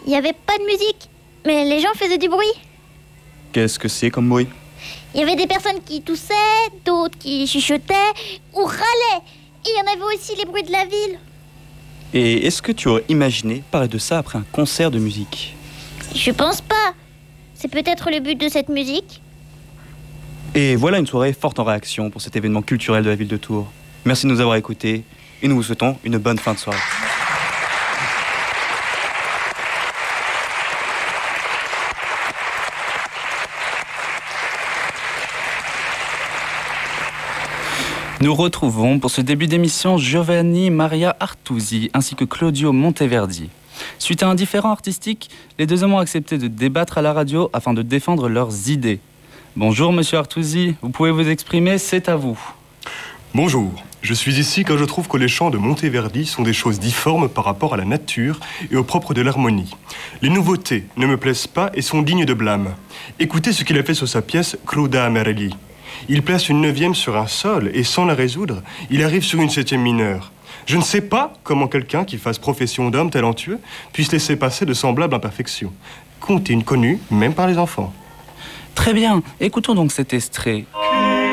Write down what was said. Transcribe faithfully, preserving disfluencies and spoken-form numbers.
Il n'y avait pas de musique, mais les gens faisaient du bruit. Qu'est-ce que c'est comme bruit? Il y avait des personnes qui toussaient, d'autres qui chuchotaient ou râlaient. Et il y en avait aussi les bruits de la ville. Et est-ce que tu aurais imaginé parler de ça après un concert de musique? Je pense pas. C'est peut-être le but de cette musique. Et voilà une soirée forte en réaction pour cet événement culturel de la ville de Tours. Merci de nous avoir écoutés et nous vous souhaitons une bonne fin de soirée. Nous retrouvons pour ce début d'émission Giovanni Maria Artusi ainsi que Claudio Monteverdi. Suite à un différend artistique, les deux hommes ont accepté de débattre à la radio afin de défendre leurs idées. Bonjour monsieur Artusi, vous pouvez vous exprimer, c'est à vous. Bonjour, je suis ici car je trouve que les chants de Monteverdi sont des choses difformes par rapport à la nature et au propre de l'harmonie. Les nouveautés ne me plaisent pas et sont dignes de blâme. Écoutez ce qu'il a fait sur sa pièce Cruda Amarelli. Il place une neuvième sur un sol et sans la résoudre, il arrive sur une septième mineure. Je ne sais pas comment quelqu'un qui fasse profession d'homme talentueux puisse laisser passer de semblables imperfections. Comptine connue même par les enfants. Très bien, écoutons donc cet extrait.